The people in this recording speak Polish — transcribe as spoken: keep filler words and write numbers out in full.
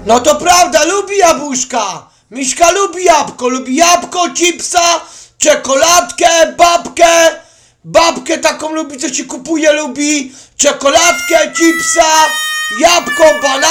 No to prawda, lubi jabłuszka. Miśka lubi jabłko, lubi jabłko, chipsa, czekoladkę, babkę. Babkę taką lubi, co ci kupuje, lubi. Czekoladkę, chipsa, jabłko, banana.